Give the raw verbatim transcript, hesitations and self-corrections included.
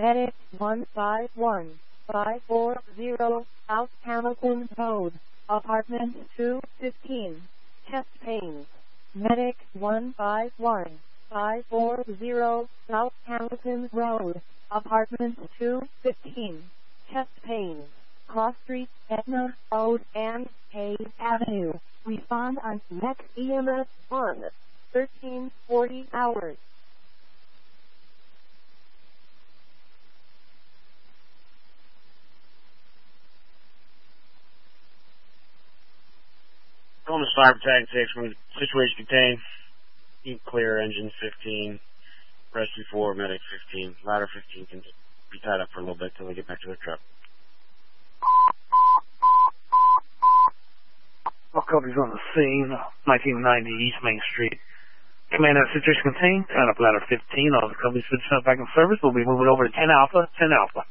Medic one five one, five four zero, South Hamilton Road, Apartment two fifteen, chest pains. Medic one five one, five four zero, South Hamilton Road, Apartment two fifteen, chest pains. Cross Street, Etna Road, and Hayes Avenue. Respond on next E M S one, thirteen forty hours. Columbus Fire Battalion six, when situation contained. You can clear engine fifteen, rescue four, medic fifteen. Ladder fifteen can be tied up for a little bit till they get back to their truck. All copies on the scene, nineteen ninety East Main Street. Command of situation contained, turn up ladder fifteen. All the companies switch back in service. We'll be moving over to ten Alpha, ten Alpha.